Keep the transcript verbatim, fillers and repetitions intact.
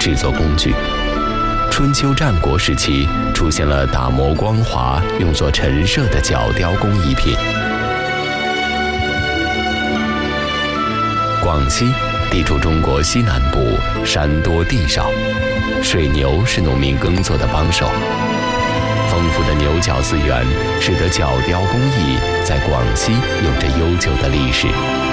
制作工具。春秋战国时期出现了打磨光滑、用作陈设的角雕工艺品。广西地处中国西南部，山多地少，水牛是农民耕作的帮手。丰富的牛角资源使得角雕工艺在广西有着悠久的历史。